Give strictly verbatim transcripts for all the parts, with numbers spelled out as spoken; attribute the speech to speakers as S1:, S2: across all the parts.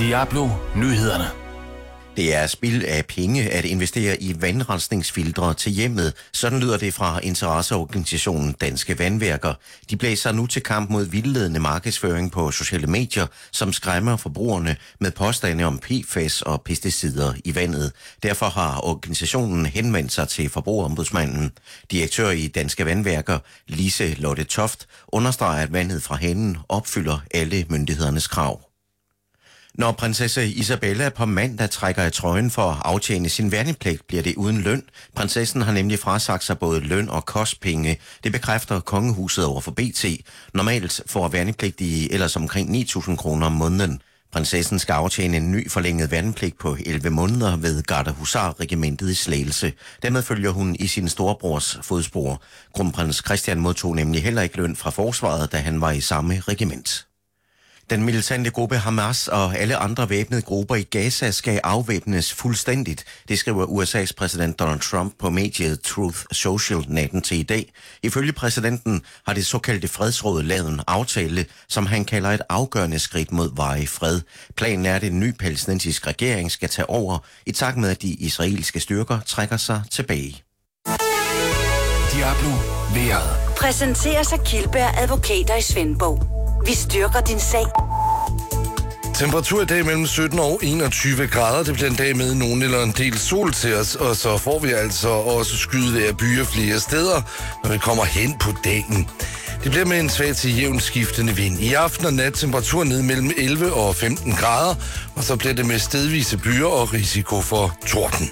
S1: Diablo Nyhederne.
S2: Det er spild af penge at investere i vandrensningsfiltre til hjemmet. Sådan lyder det fra interesseorganisationen Danske Vandværker. De blæser nu til kamp mod vildledende markedsføring på sociale medier, som skræmmer forbrugerne med påstande om P F A S og pesticider i vandet. Derfor har organisationen henvendt sig til Forbrugerombudsmanden. Direktør i Danske Vandværker, Lise Lotte Toft, understreger, at vandet fra hanen opfylder alle myndighedernes krav. Når prinsesse Isabella på mandag trækker i trøjen for at aftjene sin værnepligt, bliver det uden løn. Prinsessen har nemlig frasagt sig både løn og kostpenge. Det bekræfter kongehuset over for B T. Normalt får værnepligtige ellers omkring ni tusind kroner om måneden. Prinsessen skal aftjene en ny forlænget værnepligt på elleve måneder ved Gardehusar-regimentet i Slagelse. Dermed følger hun i sin storebrors fodspor. Kronprins Christian modtog nemlig heller ikke løn fra forsvaret, da han var i samme regiment. Den militante gruppe Hamas og alle andre væbnede grupper i Gaza skal afvæbnes fuldstændigt. Det skriver U S A's præsident Donald Trump på mediet Truth Social natten til i dag. Ifølge præsidenten har det såkaldte fredsråd lavet en aftale, som han kalder et afgørende skridt mod varig fred. Planen er, at en ny palæstinensisk regering skal tage over, i takt med at de israelske styrker trækker sig tilbage.
S1: Diablo Vejret.
S3: Præsenteres af Kildberg Advokater i Svendborg. Vi styrker din sag.
S4: Temperatur i dag mellem sytten og enogtyve grader. Det bliver en dag med nogen eller en del sol til os, og så får vi altså også skydevejr byer flere steder, når vi kommer hen på dagen. Det bliver med en svag til jævn skiftende vind. I aften og nat temperatur ned mellem elleve og femten grader, og så bliver det med stedvise byer og risiko for torden.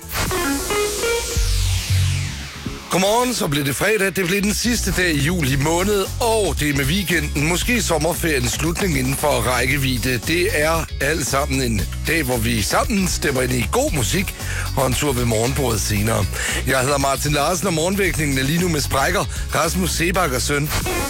S4: Godmorgen, så bliver det fredag. Det bliver den sidste dag i juli måned, og det er med weekenden, måske sommerferiens slutning inden for rækkevidde. Det er alt sammen en dag, hvor vi sammen stemmer ind i god musik og en tur ved morgenbordet senere. Jeg hedder Martin Larsen, og morgenvækningen er lige nu med sprækker. Rasmus Sebak og søn.